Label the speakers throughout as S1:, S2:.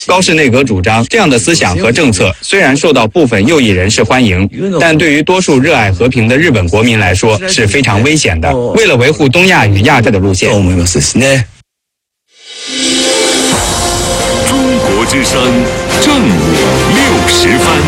S1: 高士内阁主张，这样的思想和政策虽然受到部分右翼人士欢迎，但对于多数热爱和平的日本国民来说是非常危险的。为了维护东亚与亚太的路线，
S2: 中国之声正午60分。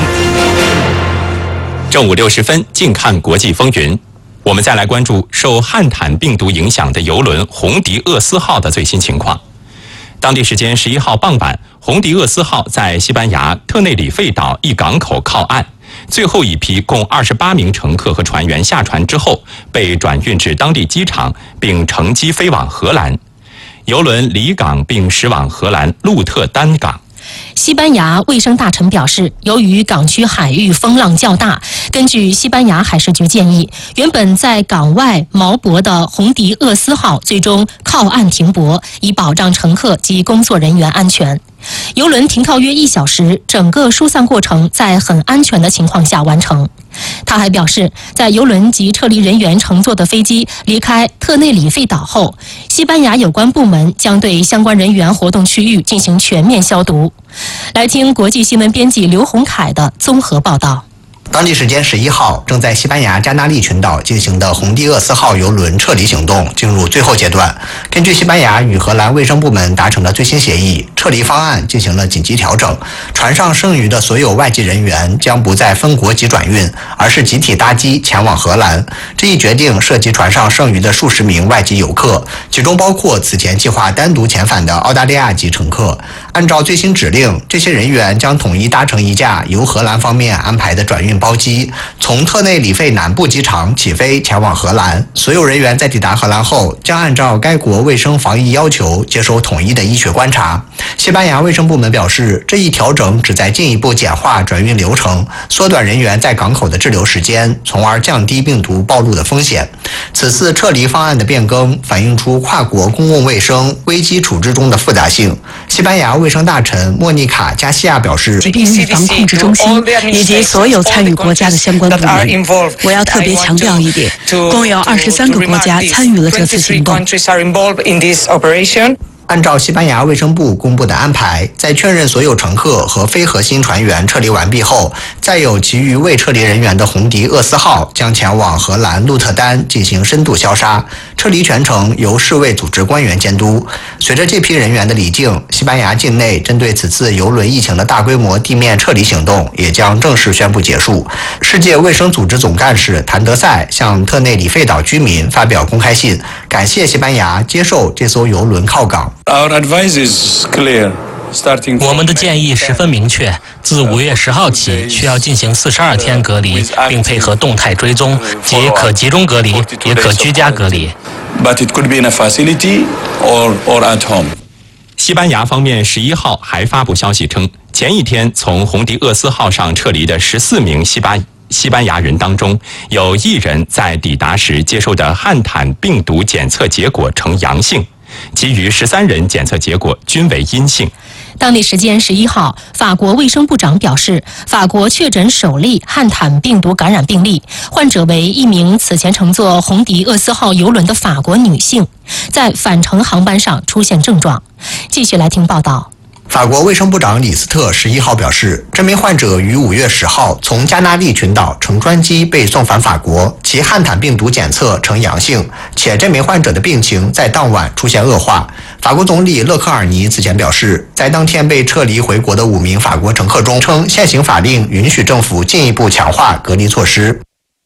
S3: 正午60分，近看国际风云。我们再来关注受汉坦病毒影响的邮轮红迪厄斯号的最新情况。当地时间11号傍晚，红迪厄斯号在西班牙特内里费岛一港口靠岸，最后一批共28名乘客和船员下船之后，被转运至当地机场，并乘机飞往荷兰。邮轮离港并驶往荷兰鹿特丹港。
S4: 西班牙卫生大臣表示，由于港区海域风浪较大，根据西班牙海事局建议，原本在港外锚泊的红迪厄斯号最终靠岸停泊，以保障乘客及工作人员安全。邮轮停靠约1小时，整个疏散过程在很安全的情况下完成。他还表示，在邮轮及撤离人员乘坐的飞机离开特内里费岛后，西班牙有关部门将对相关人员活动区域进行全面消毒。来听国际新闻编辑刘洪凯的综合报道。
S5: 当地时间11号，正在西班牙加那利群岛进行的红迪厄斯号邮轮撤离行动进入最后阶段。根据西班牙与荷兰卫生部门达成的最新协议，撤离方案进行了紧急调整。船上剩余的所有外籍人员将不再分国籍转运，而是集体搭机前往荷兰。这一决定涉及船上剩余的数十名外籍游客，其中包括此前计划单独遣返的澳大利亚籍乘客。按照最新指令，这些人员将统一搭乘一架由荷兰方面安排的转运包机，从特内里费南部机场起飞前往荷兰。所有人员在抵达荷兰后，将按照该国卫生防疫要求接受统一的医学观察。西班牙卫生部门表示，这一调整旨在进一步简化转运流程，缩短人员在港口的滞留时间，从而降低病毒暴露的风险。此次撤离方案的变更反映出跨国公共卫生危机处置中的复杂性。西班牙卫生大臣莫妮卡·加西亚表示，
S6: 疾病预防控制中心以及所有参与国家的相关部门，我要特别强调一点，共有23个国家参与了这次行动。
S5: 按照西班牙卫生部公布的安排，在确认所有乘客和非核心船员撤离完毕后，载有其余未撤离人员的红迪厄斯号将前往荷兰鹿特丹进行深度消杀，撤离全程由世卫组织官员监督。随着这批人员的离境，西班牙境内针对此次邮轮疫情的大规模地面撤离行动也将正式宣布结束。世界卫生组织总干事谭德赛向特内里费岛居民发表公开信，感谢西班牙接受这艘邮轮靠港。
S7: 我们的建议十分明确，自5月10号起需要进行42天隔离，并配合动态追踪，即可集中隔离，也可居家隔离。
S3: 西班牙方面11号还发布消息称，前一天从红迪厄斯号上撤离的14名西班牙人当中，有1人在抵达时接受的汉坦病毒检测结果呈阳性，其余13人检测结果均为阴性。
S4: 当地时间11号，法国卫生部长表示，法国确诊首例汉坦病毒感染病例，患者为一名此前乘坐红迪厄斯号邮轮的法国女性，在返程航班上出现症状。继续来听报道。
S5: 法国卫生部长李斯特11号表示，这名患者于5月10号从加那利群岛乘专机被送返法国，其汉坦病毒检测呈阳性，且这名患者的病情在当晚出现恶化。法国总理勒克尔尼此前表示，在当天被撤离回国的5名法国乘客中，称现行法令允许政府进一步强化隔离措施。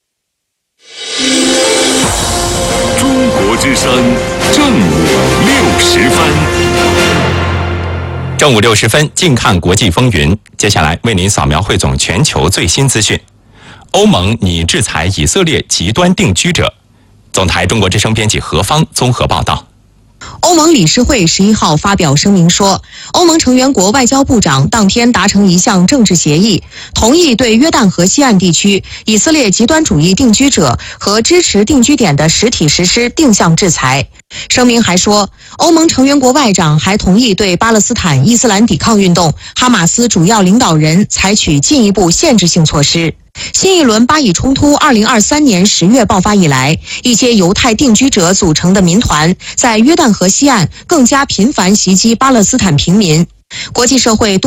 S2: 中国之声正午60分。
S3: 正午60分，近看国际风云。接下来为您扫描汇总全球最新资讯。欧盟拟制裁以色列极端定居者。总台中国之声编辑何芳综合报道。
S8: 欧盟理事会11号发表声明说，欧盟成员国外交部长当天达成一项政治协议，同意对约旦河西岸地区以色列极端主义定居者和支持定居点的实体实施定向制裁。声明还说，欧盟成员国外长还同意对巴勒斯坦伊斯兰抵抗运动哈马斯主要领导人采取进一步限制性措施。新一轮巴以冲突2023年10月爆发以来，一些犹太定居者组成的民团在约旦河西岸更加频繁袭击巴勒斯坦平民。 国际社会